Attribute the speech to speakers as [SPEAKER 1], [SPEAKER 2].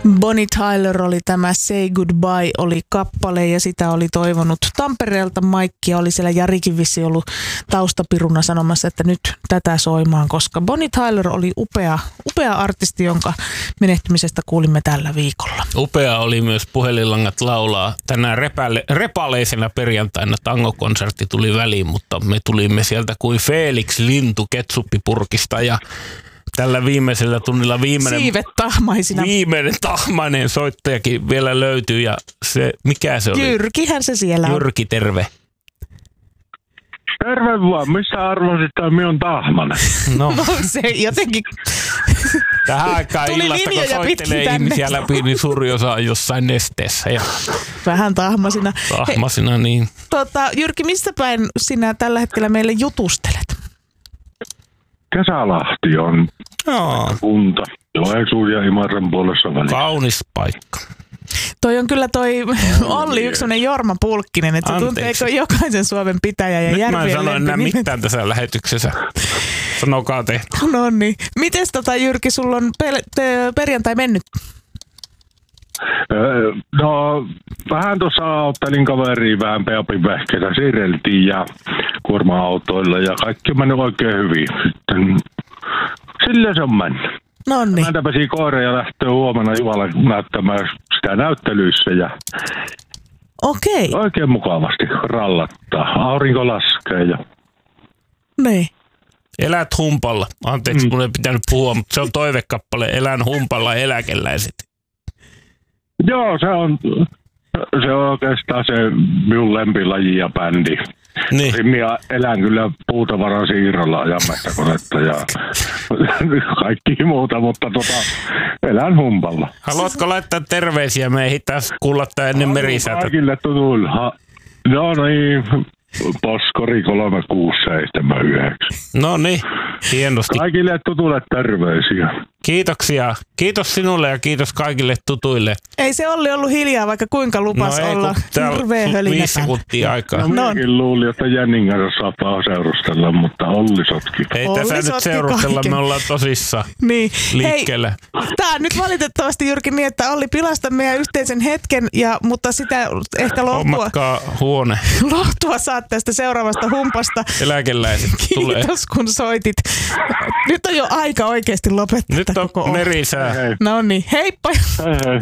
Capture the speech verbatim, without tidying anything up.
[SPEAKER 1] Bonnie Tyler oli tämä Say Goodbye oli kappale ja sitä oli toivonut Tampereelta Maikki ja oli siellä Jarikin vissi ollut taustapiruna sanomassa, että nyt tätä soimaan, koska Bonnie Tyler oli upea, upea artisti, jonka menehtymisestä kuulimme tällä viikolla.
[SPEAKER 2] Upea oli myös Puhelinlangat laulaa. Tänään repäle, repaleisena perjantaina tangokonsertti tuli väliin, mutta me tulimme sieltä kuin Felix Lintu ketsuppipurkista ja tällä viimeisellä tunnilla viimeinen,
[SPEAKER 1] Siivet tahmaisina.
[SPEAKER 2] viimeinen tahmainen soittajakin vielä löytyy ja se, mikä se oli?
[SPEAKER 1] Jyrkihän se siellä on.
[SPEAKER 2] Jyrki, terve.
[SPEAKER 3] Terve vaan, missä arvasit, että minun tahmanen?
[SPEAKER 2] No,
[SPEAKER 1] No se jotenkin
[SPEAKER 2] tähän aikaan
[SPEAKER 1] Tuli
[SPEAKER 2] illasta, kun
[SPEAKER 1] linjoja pitkin
[SPEAKER 2] soittelee
[SPEAKER 1] tänne.
[SPEAKER 2] ihmisiä läpi, niin suuri osa on jossain nesteessä ja
[SPEAKER 1] vähän tahmasina.
[SPEAKER 2] tahmasina. Niin.
[SPEAKER 1] Tota, Jyrki, missä päin sinä tällä hetkellä meille jutustelet?
[SPEAKER 3] Kesälahti on
[SPEAKER 2] Joo,
[SPEAKER 3] kunta. Joensuun ja Imatran puolessa välissä.
[SPEAKER 2] kaunis paikka.
[SPEAKER 1] Toi on kyllä toi Olli yksi sellainen Jorma Pulkkinen, että se
[SPEAKER 2] Anteeksi.
[SPEAKER 1] tunteeko jokaisen Suomen pitäjä ja
[SPEAKER 2] Nyt mä en
[SPEAKER 1] järvien
[SPEAKER 2] sano enää
[SPEAKER 1] lempinimet.
[SPEAKER 2] mitään tässä lähetyksessä. Sanokaa te.
[SPEAKER 1] No niin. Mites tota Jyrki, sulla on pel- te- perjantai mennyt?
[SPEAKER 3] Öö, No, vähän tuossa auttelin kaveriin vähän Peapin vehkeitä. Siirreltiin ja kuorma-autoilla ja kaikki on mennyt oikein hyvin. Sitten sillä se on mennyt.
[SPEAKER 1] No niin.
[SPEAKER 3] Mä tapasin koira ja lähtee huomenna Jumalan näyttämään sitä näyttelyissä ja
[SPEAKER 1] Okei.
[SPEAKER 3] oikein mukavasti rallattaa. Aurinko laskee ja
[SPEAKER 1] Niin.
[SPEAKER 2] Elät humpalla. Anteeksi,
[SPEAKER 3] Mm.
[SPEAKER 2] mun ei pitänyt puhua, mutta se on toivekappale. Elän humpalla eläkeläiset.
[SPEAKER 3] joo, se on, se on oikeastaan se minun lempilaji ja bändi.
[SPEAKER 2] Niin.
[SPEAKER 3] Minä elän kyllä puutavaran siirrolla ja metsäkonetta ja kaikki muuta, mutta tota, elän humpalla.
[SPEAKER 2] Haluatko laittaa terveisiä meihin tässä kuulla ennen merisäätä?
[SPEAKER 3] Kaikille tutuille. Ha- No niin, Poskori kolme kuusi seitsemän yhdeksän.
[SPEAKER 2] No niin, hienosti.
[SPEAKER 3] Kaikille tutuille terveisiä.
[SPEAKER 2] Kiitoksia. Kiitos sinulle ja kiitos kaikille tutuille.
[SPEAKER 1] Ei se Olli ollut hiljaa, vaikka kuinka lupas
[SPEAKER 2] no ei,
[SPEAKER 1] olla
[SPEAKER 2] kun täällä
[SPEAKER 1] hirveä
[SPEAKER 2] on
[SPEAKER 1] hölinä
[SPEAKER 2] viisi
[SPEAKER 1] päällä.
[SPEAKER 2] sekuntia aikaa.
[SPEAKER 3] No,
[SPEAKER 1] No.
[SPEAKER 3] minäkin luulin, että Jennin kanssa saattaa seurustella, mutta Olli sotki.
[SPEAKER 2] Ei
[SPEAKER 1] Olli
[SPEAKER 2] tässä nyt
[SPEAKER 1] sotki
[SPEAKER 2] seurustella,
[SPEAKER 1] kaiken.
[SPEAKER 2] me ollaan tosissaan
[SPEAKER 1] Niin.
[SPEAKER 2] liikkeellä.
[SPEAKER 1] Hei, tää on nyt valitettavasti Jyrki niin, että Olli pilasta meidän yhteisen hetken, ja, mutta sitä ehkä lohtua,
[SPEAKER 2] Hommatkaa huone.
[SPEAKER 1] lohtua saat tästä seuraavasta humpasta.
[SPEAKER 2] Eläkeläiset tulee.
[SPEAKER 1] Kiitos kun soitit. Nyt on jo aika oikeasti lopettaa
[SPEAKER 2] Nyt
[SPEAKER 1] tätä
[SPEAKER 2] on
[SPEAKER 1] koko
[SPEAKER 2] merisää.
[SPEAKER 3] Hei,
[SPEAKER 1] No niin, heippa.
[SPEAKER 3] hei, hei.